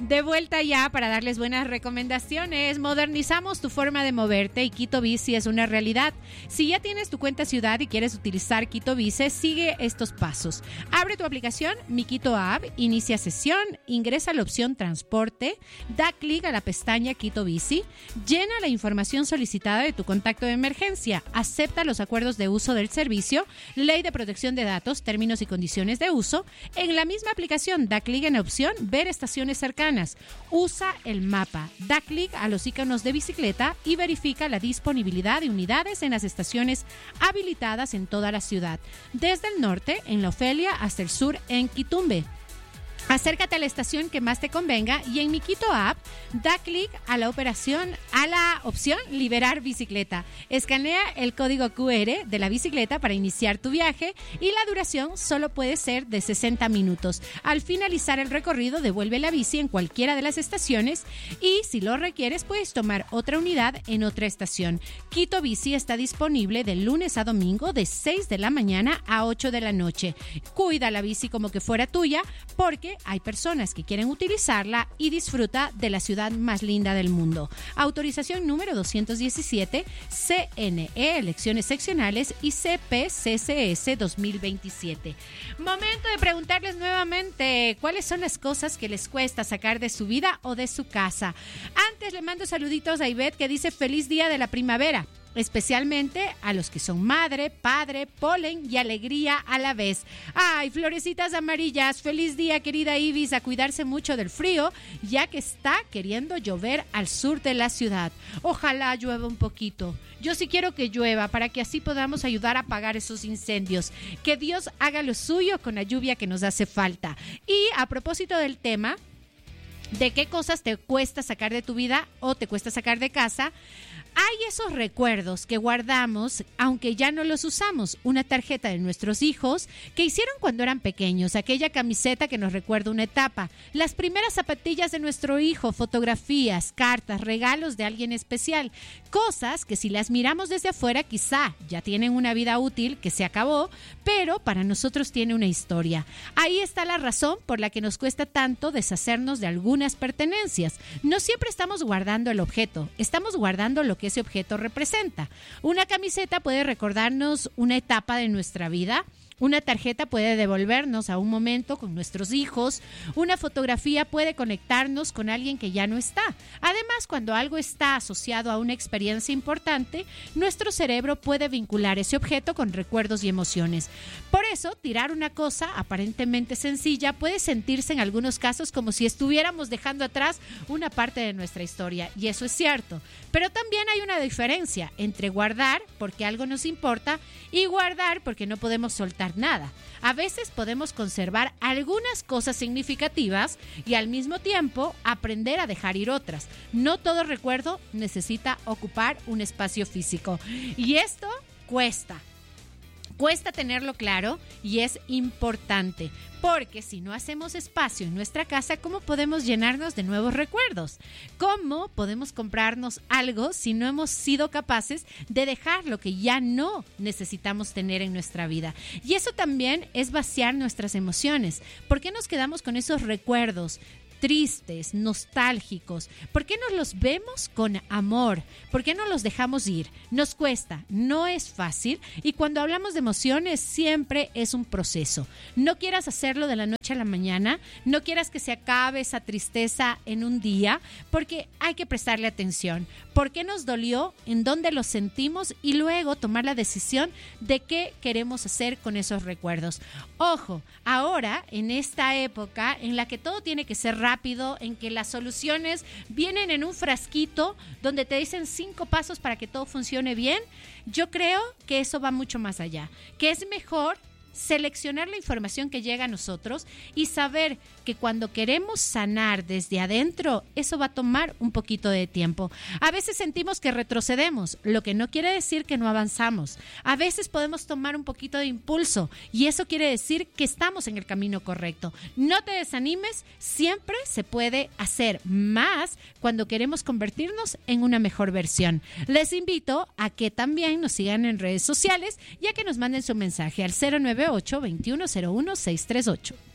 De vuelta ya para darles buenas recomendaciones. Modernizamos tu forma de moverte y Quito Bici es una realidad. Si ya tienes tu cuenta ciudad y quieres utilizar Quito Bici, sigue estos pasos. Abre tu aplicación Mi Quito App, inicia sesión, ingresa la opción transporte, da clic a la pestaña Quito Bici, llena la información solicitada de tu contacto de emergencia, acepta los acuerdos de uso del servicio, ley de protección de datos, términos y condiciones de uso. En la misma aplicación da clic en la opción ver estaciones cercanas, usa el mapa, da clic a los iconos de bicicleta y verifica la disponibilidad de unidades en las estaciones habilitadas en toda la ciudad, desde el norte en La Ofelia hasta el sur en Quitumbe. Acércate a la estación que más te convenga y en Mi Quito App da clic a la opción liberar bicicleta. Escanea el código QR de la bicicleta para iniciar tu viaje y la duración solo puede ser de 60 minutos. Al finalizar el recorrido, devuelve la bici en cualquiera de las estaciones y si lo requieres puedes tomar otra unidad en otra estación. Quito Bici está disponible de lunes a domingo de 6 de la mañana a 8 de la noche. Cuida la bici como que fuera tuya porque hay personas que quieren utilizarla y disfruta de la ciudad más linda del mundo. Autorización número 217, CNE, elecciones seccionales y CPCCS 2027. Momento de preguntarles nuevamente cuáles son las cosas que les cuesta sacar de su vida o de su casa. Antes le mando saluditos a Ivette que dice feliz día de la primavera. Especialmente a los que son madre, padre, polen y alegría a la vez. ¡Ay, florecitas amarillas! ¡Feliz día, querida Ibis! A cuidarse mucho del frío, ya que está queriendo llover al sur de la ciudad. Ojalá llueva un poquito. Yo sí quiero que llueva para que así podamos ayudar a apagar esos incendios. Que Dios haga lo suyo con la lluvia que nos hace falta. Y a propósito del tema, ¿de qué cosas te cuesta sacar de tu vida o te cuesta sacar de casa? Hay esos recuerdos que guardamos, aunque ya no los usamos. Una tarjeta de nuestros hijos que hicieron cuando eran pequeños, aquella camiseta que nos recuerda una etapa, las primeras zapatillas de nuestro hijo, fotografías, cartas, regalos de alguien especial. Cosas que si las miramos desde afuera quizá ya tienen una vida útil que se acabó, pero para nosotros tiene una historia. Ahí está la razón por la que nos cuesta tanto deshacernos de algunas pertenencias. No siempre estamos guardando el objeto, estamos guardando lo que ese objeto representa. Una camiseta puede recordarnos una etapa de nuestra vida. Una tarjeta puede devolvernos a un momento con nuestros hijos. Una fotografía puede conectarnos con alguien que ya no está. Además, cuando algo está asociado a una experiencia importante, nuestro cerebro puede vincular ese objeto con recuerdos y emociones. Por eso, tirar una cosa aparentemente sencilla puede sentirse en algunos casos como si estuviéramos dejando atrás una parte de nuestra historia. Y eso es cierto. Pero también hay una diferencia entre guardar porque algo nos importa y guardar porque no podemos soltar nada. A veces podemos conservar algunas cosas significativas y al mismo tiempo aprender a dejar ir otras. No todo recuerdo necesita ocupar un espacio físico. Y esto cuesta. Cuesta tenerlo claro y es importante, porque si no hacemos espacio en nuestra casa, ¿cómo podemos llenarnos de nuevos recuerdos? ¿Cómo podemos comprarnos algo si no hemos sido capaces de dejar lo que ya no necesitamos tener en nuestra vida? Y eso también es vaciar nuestras emociones. ¿Por qué nos quedamos con esos recuerdos tristes, nostálgicos? ¿Por qué no los vemos con amor? ¿Por qué no los dejamos ir? Nos cuesta, no es fácil y cuando hablamos de emociones siempre es un proceso. No quieras hacerlo de la noche a la mañana, no quieras que se acabe esa tristeza en un día, porque hay que prestarle atención. ¿Por qué nos dolió? ¿En dónde lo sentimos? Y luego tomar la decisión de qué queremos hacer con esos recuerdos. Ojo, ahora en esta época en la que todo tiene que ser rápido, en que las soluciones vienen en un frasquito donde te dicen 5 pasos para que todo funcione bien, yo creo que eso va mucho más allá, que es mejor seleccionar la información que llega a nosotros y saber que cuando queremos sanar desde adentro, eso va a tomar un poquito de tiempo. A veces sentimos que retrocedemos, lo que no quiere decir que no avanzamos. A veces podemos tomar un poquito de impulso y eso quiere decir que estamos en el camino correcto. No te desanimes, siempre se puede hacer más cuando queremos convertirnos en una mejor versión. Les invito a que también nos sigan en redes sociales y a que nos manden su mensaje al 098-2101-638.